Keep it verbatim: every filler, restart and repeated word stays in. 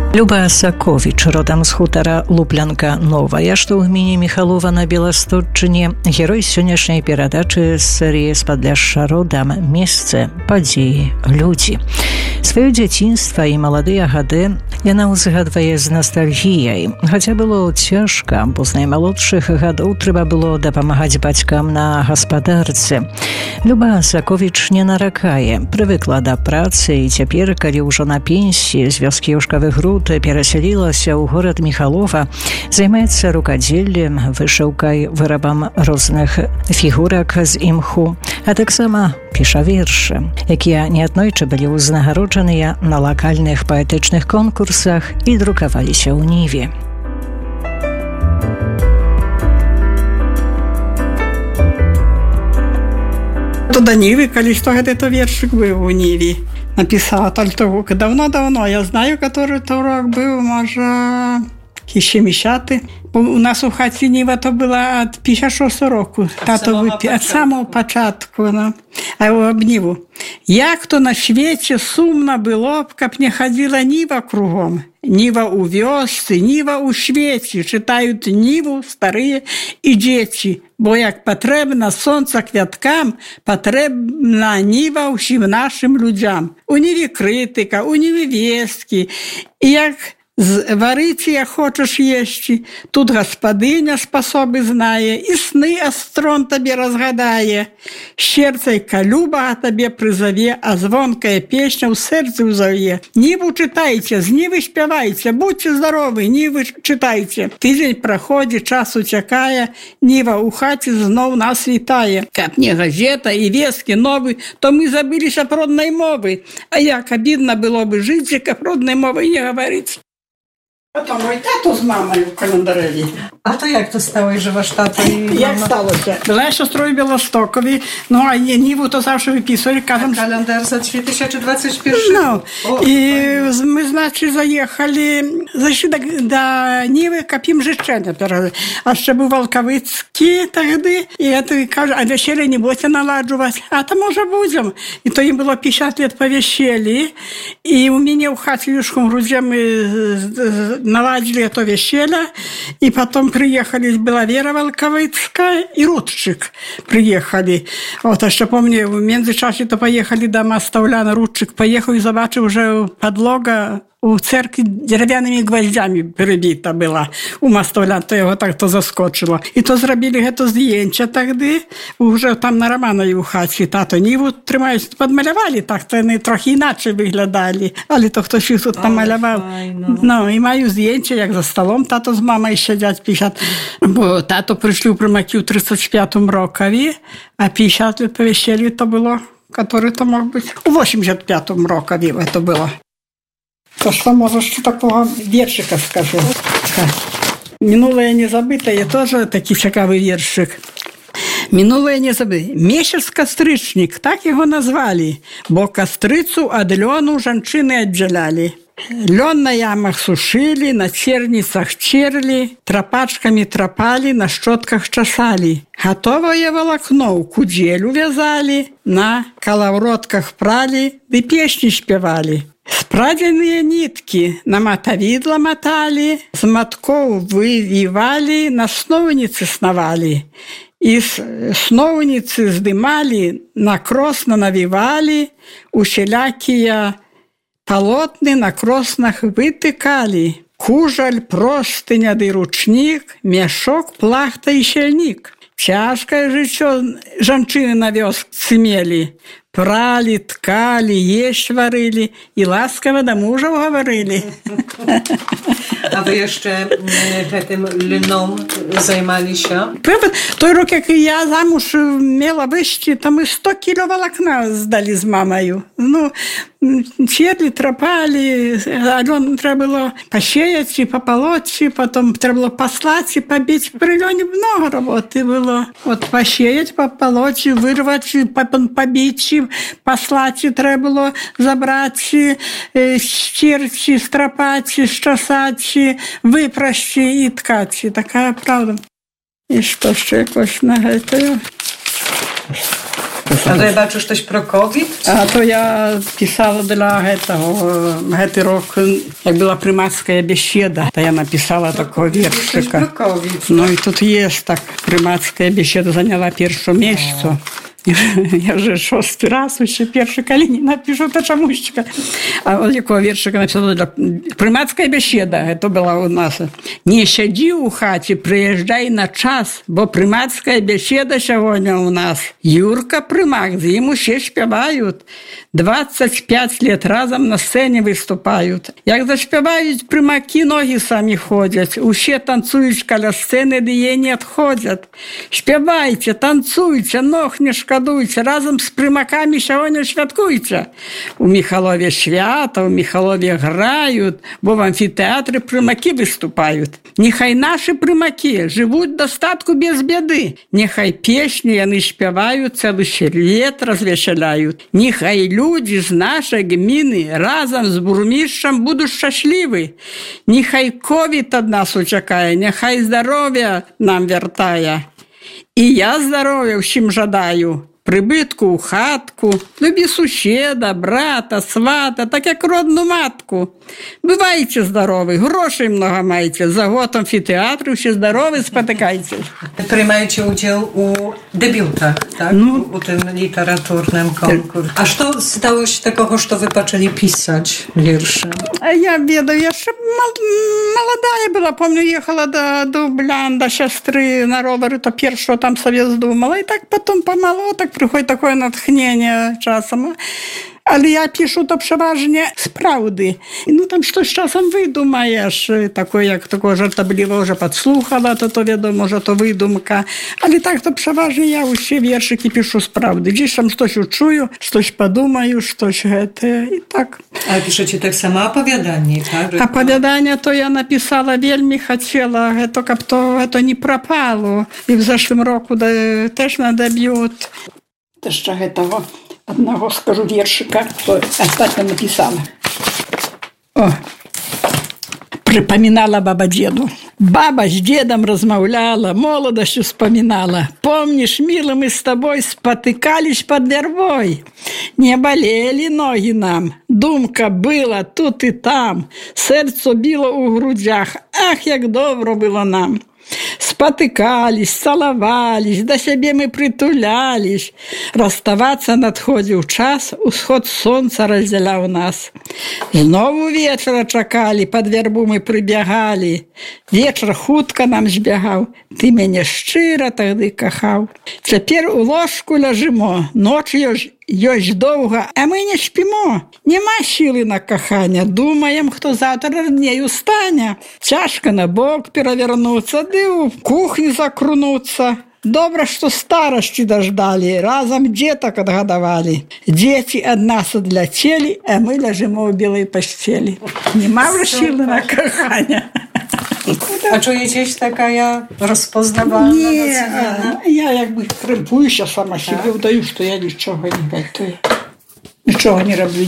Люба Сакович, родам з хутара Луплянка Новая, што ў гміне Міхалова на Беластотчыне, герой сённяшняй перадачы з серыі «Спадляшша родам. Месцы, падзеі, людзі». Сваё дзяцінства і маладыя гады яна ўзгадвае з настальгіяй. Хаця было цяжка, бо з наймалодшых гадоў трэба было дапамагаць бацькам на гаспадарцы. Люба Сакович не наракае, прывыкла да працы і цяпер, калі ўжо на пенсіі з вёскі Юшкавых Груд перасялілася ў горад Міхалова, займаецца рукадзеллем, вышыўкай, вырабам розных фігурак з імху, а таксама піша вершы, якія неаднойчы былі ўзнагароджаныя на лакальных паэтычных конкурсах і друкаваліся ў Ніве. То до Нивы, коли что это вершик был у Ниве. Написала только давно-давно. Я знаю, который то рок был, может, еще мещаты. У нас у хаті Ніва то була від п'ятдесят шостого року. Тато випів від самого початку. Ну. А об Ніву. Як то на світі сумно було б, каб не ходила Ніва кругом. Ніва у вёсцы, Ніва у свеце. Читають Ніву старые і дзеці. Бо як патрэбна сонца квяткам, патрэбна Ніва ўсім нашим людям. У Ніві критика, у Ніві весткі. І як варыць, як хочаш есці. Тут гаспадыня спасобы знае, і сны астрон табе разгадае. Сердцай калюба табе прызаве, а звонкая песня ў сэрцы ўзаве. Ніву чытайце, з Нівы спявайце, будьце здаровы, Нівы чытайце. Тыдзень праходзі, час уцякае, Ніва ў хаце зноў нас вітае. Каб не газета і весткі новы, то мы забыліся б роднай мовы. А як абідна было бы жыць, каб роднай мовай не гаварыць. Потом мой тату з мамою в календареві. А то як то стало, що ваш тато і мама? Як сталося? Була я сестрою Білостокові, ну, а Ніву то завжди виписували. Кажем, а календар за дві тисячі двадцять перший? Ну, о, і о, ми, значить, заїхали, зайшли до, до Ніви, капім жичення. А ще був Волковицький тоді, і я кажу, а весілля не будете наладжувати? А то, може, будемо. І то їм було п'ятдесят років по весіллі, і у мене в хаті в Юшкому Груді ми наладили это веселье, и потом приехали, была Вера Волковицкая и Рудчик приехали. Вот, а что помню, в Мензичасе то поехали до Мастовляна, Рудчик поехал и забачил уже подлога у церкви дерев'яними гвоздями перебита була. У Мастовляна, то його так то заскочило. І то зробили гето здjęcia тоді, вже там на Романовій у хаті. Тато Ніву тримають, підмалювали, так то вони трохи інакше виглядали. Але то хтось їх тут намалював. Ну, і маю здjęcia, як за столом тато з мамою сидять п'ятдесят. Бо тато прийшли в Примаки у тридцять п'ятому рокові, а п'ятдесят лет по весіллю то було, який то мог бути, у вісімдесят п'ятому рокові це було. То что, может, что такого вершика скажу. «Минулое незабытое» тоже такий цікавий вершик. «Минулое незабытое». Месяц кастрычник, так его назвали, бо кастрыцу ад лёну жанчыны аддзяляли. Лён на ямах сушили, на церніцах черли, трапачками трапали, на щотках часали. Готовое волокно у кудзелю вязали, на калавротках прали, ды песни спевали. Спрадзеныя ніткі на матавідла маталі, з маткоў вывівалі, на сноўніцы снавалі. І сноўніцы здымалі, на кросна навівалі, усялякія палотны на кроснах вытыкалі. Кужаль, простыня ды ручнік, мяшок, плахта і сяльнік. Цяжкае жыццё жанчыны на вёсцы мелі. Пралі, ткалі, ешць варылі і ласкава да мужаў гаварылі. А вы яшчэ гэтым льном займаліся? Той рок, як я замуж мела выйсці, то мы сто кіло валакна здалі з мамаю. Ну, черли, трапалі, а лён трэба было пасеяць і папалоць, потом трэба было паслаць і пабіць. Пры лёне много работы было. Вот пасеяць, папалоць, вырваць, пабіць, паслаць трэба было, забраць, сцерці, страпаць, счасаць, выпрасці і ткаць. Такая правда. І што ще якось на гэтую? писала. А то я бачу щось про ковід? А то я писала для этого, гэты рок, як была прымацкая беседа, то я написала такого вершика. Ну и тут есть так, прымацкая беседа заняла першую месяцу. Я вже шостий раз ще перший коли не напишу, то чомусь. А от якого віршика написала для прымацкая беседа, це була у нас. Не сиди у хаті, приїжджай на час, бо прымацкая беседа сьогодні у нас. Юрка Прымак, йому ще співають. двадцять п'ять лет разом на сцені виступають. Як заспівають прымаки, ноги самі ходять. Усе танцюють каля сцени, де її не відходять. Співайте, танцуйте, ног не шкодуйте, разом з прымаками сьогодні святкуйте. У Михайлові свято, у Михайлові грають, бо в амфітеатрі прымаки виступають. Нехай наші прымаки живуть в достатку без біди. Нехай пісні вони співають, цілий світ розвеселяють. Нехай люди з нашої гміни разом з бурмістром будуть щасливі. Нехай ковід від нас учекає, нехай здоров'я нам вертає. І я здоров'я всім жадаю, прибитку у хатку, любі сусіда, брата, свата, так як родну матку. Бувайте здорові, грошей много маєте, за год амфітеатру всі здорові, спотикайте. Приймаєте уділ у дебютах, так? Ну, у tym literaturnym konkursie. A co stało się takiego, że wy zaczęli pisać wiersze? А я ведаю, я ще молодая була, помню, їхала до Дублян, до сестри на ровері, то першого там совет думала, і так потім помало, так приходить таке натхнення часом. Але я пишу то переважно з правди. Ну, там щось часом видумаєш, таке, як такого жартобливого вже підслухала, то, то відомо, що то видумка. Але так, то переважно я усі віршики пишу з правди. Десь там щось чую, щось подумаю, щось гете, і так. А пишете так само оповідання, так? Оповідання то я написала, вельми хотіла, то, щоб то, то не пропало. І в зашлым року да, теж на дебют. Та ще гетого. Одного скажу вершика, что остатньо написала. О, припоминала баба деду. Баба с дедом размовляла, молодость вспоминала. Помнишь, милый, мы с тобой спотыкались под вербой. Не болели ноги нам, думка была тут и там. Сердце било у грудях, ах, як добро было нам. Спотыкались, целовались, до себе мы притулялись. Расставаться надходил час, усход сонца разделял нас. Знову вечера чакали, под вербу мы прибегали. Вечер хутка нам збегал, ты меня щиро тогда кахал. Теперь у ложку ляжимо, ночью ёсть довго, а ми не спимо. Нема сили на кохання, думаєм, хто завтра днею стане. Тяжко на бок перевернуться, да в кухні закрунуться. Добре, що старості дождали, разом діток отгодовали. Діти від нас одлетели, а ми ляжимо у білій постелі. Нема вже сили на кохання. A czujecie taka ja rozpoznawalna? Nie, ja jakby krępuję się sama siebie, udaję, że ja niczego nie gatuję. Нічого не роблю.